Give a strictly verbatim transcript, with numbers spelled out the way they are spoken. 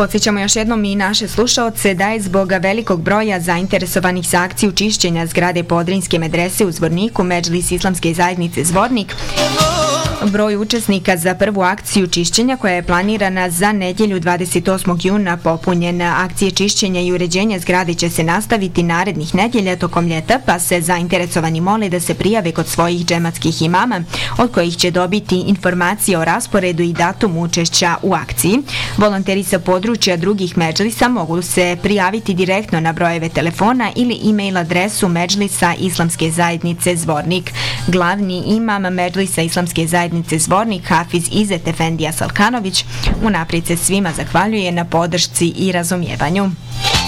Podsjećamo još jednom i naše slušaoce da je zbog velikog broja zainteresovanih za akciju čišćenja zgrade Podrinjske medrese u Zvorniku Medžlis Islamske zajednice Zvornik, broj učesnika za prvu akciju čišćenja koja je planirana za nedjelju dvadeset osmog juna popunjena. Akcije čišćenja i uređenja zgrade će se nastaviti narednih nedjelja tokom ljeta, pa se zainteresovani mole da se prijave kod svojih džematskih imama, od kojih će dobiti informacije o rasporedu i datumu učešća u akciji. Volonteri sa područja drugih medžlisa mogu se prijaviti direktno na brojeve telefona ili e-mail adresu Medžlisa Islamske zajednice Zvornik. Glavni imam Medžlisa Islamske zajednice Zvornik, Hafiz Izet Efendija Salkanović, unaprijed se svima zahvaljuje na podršci i razumijevanju.